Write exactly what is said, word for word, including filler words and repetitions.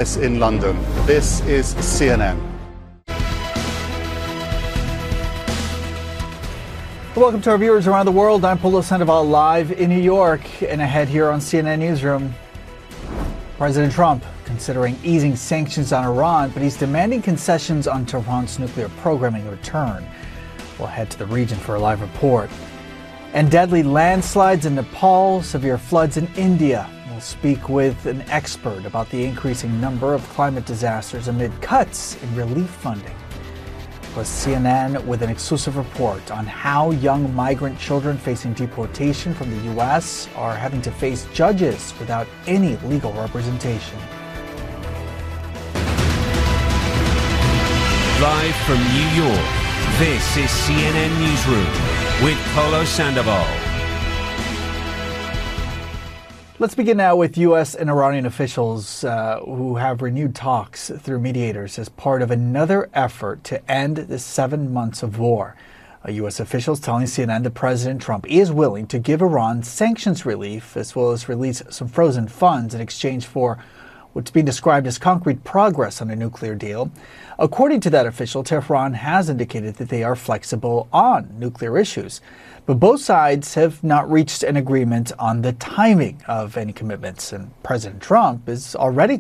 in London. This is C N N. Welcome to our viewers around the world. I'm Polo Sandoval live in New York and ahead here on C N N Newsroom. President Trump considering easing sanctions on Iran, but he's demanding concessions on Tehran's nuclear program in return. We'll head to the region for a live report. And deadly landslides in Nepal, severe floods in India. We'll speak with an expert about the increasing number of climate disasters amid cuts in relief funding. Plus C N N with an exclusive report on how young migrant children facing deportation from the U S are having to face judges without any legal representation. Live from New York, this is C N N Newsroom with Polo Sandoval. Let's begin now with U S and Iranian officials uh, who have renewed talks through mediators as part of another effort to end the seven months of war. Uh, U S officials telling C N N that President Trump is willing to give Iran sanctions relief as well as release some frozen funds in exchange for what's being described as concrete progress on a nuclear deal. According to that official, Tehran has indicated that they are flexible on nuclear issues. But both sides have not reached an agreement on the timing of any commitments, and President Trump is already